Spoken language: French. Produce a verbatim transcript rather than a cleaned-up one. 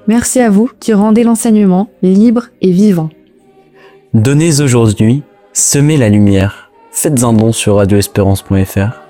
Merci à vous qui rendez l'enseignement libre et vivant. Donnez aujourd'hui, semez la lumière. Faites un don sur radio espérance point f r.